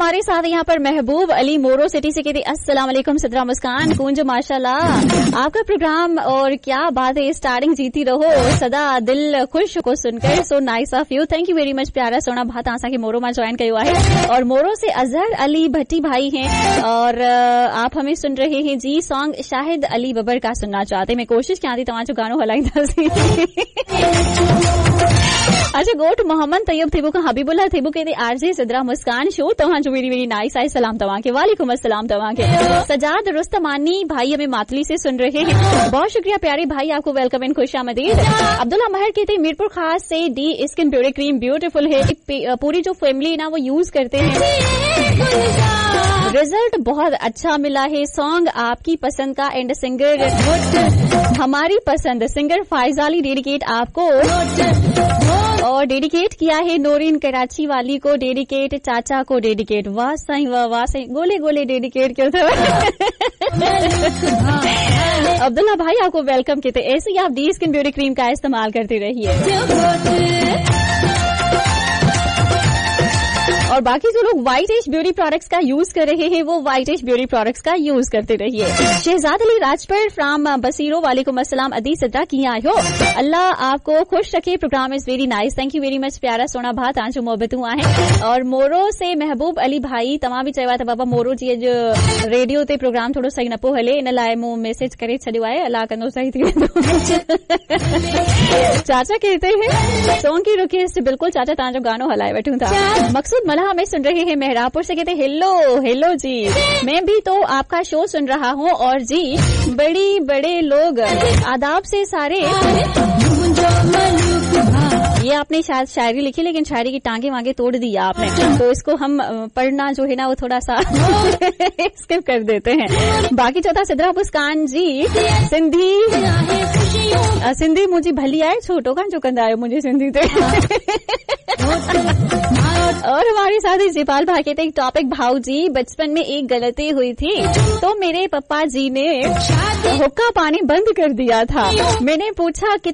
हमारे साथ यहाँ पर महबूब अली मोरो सिटी से कहते अस्सलाम वालेकुम सिद्रा मुस्कान कुंज माशाल्लाह आपका प्रोग्राम और क्या बात है, स्टार्टिंग जीती रहो सदा दिल खुश को सुनकर, so nice of you, thank you very much. प्यारा सोना भात आशा की मोरो में ज्वाइन कयो है और मोरो से अजहर अली भट्टी भाई हैं और आप हमें सुन रहे हैं जी। सॉन्ग शाहिद अली बबर का सुनना चाहते, मैं कोशिश क्या थी तव्हां जो गानो हलाईंदासीं। अच्छा गोट मोहम्मद तैयब थेबू का हबीबुल्ला थेबू कहते आरजे सिद्रा मुस्कान शो तव्हां जो वेरी वेरी नाइस आई सलाम तव्हां के। वालेकुम अस्सलाम तव्हां के। सजाद रुस्तमानी भाई हमें मातली से सुन रहे हैं, बहुत शुक्रिया प्यारे भाई, आपको वेलकम एंड खुशामदीद। अब्दुल्ला महर कहते मीरपुर खास से D skin beauty cream beautiful है, पूरी जो फैमिली ना वो यूज करते हैं, रिजल्ट बहुत अच्छा मिला है। सॉन्ग आपकी पसंद का एंड सिंगर हमारी पसंद सिंगर फाइजाली डेडिकेट आपको और डेडिकेट किया है नोरीन कराची वाली को, डेडिकेट चाचा को डेडिकेट। वाह सही वाह सही, गोले गोले डेडिकेट क्यों था। अब्दुल्ला भाई आपको वेलकम कहते, ऐसे ही आप डी स्किन ब्यूटी क्रीम का इस्तेमाल करते रहिए और बाकी जो लोग व्हाइट एज ब्यूटी प्रोडक्ट्स का यूज कर रहे हैं वो व्हाइट एज ब्यूटी प्रोडक्ट्स का यूज करते रहिए। शहजाद अली राजपर फ्रॉम बसीरो, वालेकुम अस्सलाम अदी सिद्रा की आयो, अल्लाह आपको खुश रखे, programme is very nice, thank you very much. प्यारा सोना भात आंचो मोहब्बतू आहे और मोरो से महबूब अली भाई तव्हां भी चयो था बाबा मोरो जी अॼु रेडियो ते प्रोग्राम थोड़ो सही न पियो हले, इन लाइ मूं मैसेज करे छॾियो आहे, अल्लाह कंदो सही थी वेंदो। चाचा कहते हैं सॉन्ग की रिक्वेस्ट बिल्कुल चाचा तव्हांजो गानो हलाए वठूं था। मकसूद मल्हा हमें सुन रहे हैं मेहरापुर से, कहते हेलो हेलो जी, मैं भी तो आपका शो सुन रहा हूँ और जी बड़े लोग आदाब से सारे। ये आपने शायद शायरी लिखी लेकिन शायरी की टांगे वांगे तोड़ दी आपने, तो इसको हम पढ़ना जो है ना वो थोड़ा सा स्किप कर देते हैं। बाकी चौथा सिद्रा मुस्कान जी सिंधी मुझे भली आए छोटो का जो कंदा आयो मुझे सिंधी ते। और हमारे साथ ही जिपाल भाई कहते एक टॉपिक, भाऊ जी बचपन में एक गलती हुई थी तो मेरे पप्पा जी ने हुक्का पानी बंद कर दिया था, मैंने पूछा